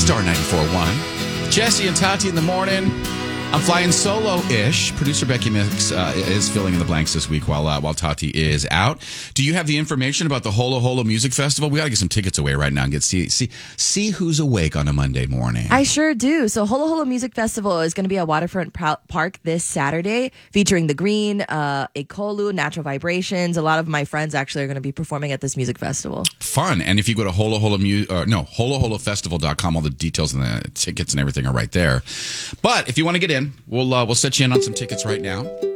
Star 94.1. Jesse and Tati in the morning. I'm flying solo-ish. Producer Becky Mix is filling in the blanks this week while Tati is out. Do you have the information about the Holo Holo Music Festival? We got to get some tickets away right now and see who's awake on a Monday morning. I sure do. So Holo Holo Music Festival is going to be at Waterfront Park this Saturday, featuring The Green, Ekolu, Natural Vibrations. A lot of my friends actually are going to be performing at this music festival. Fun. And if you go to holoholofestival.com, all the details and the tickets and everything are right there. But if you want to get in, we'll set you in on some tickets right now.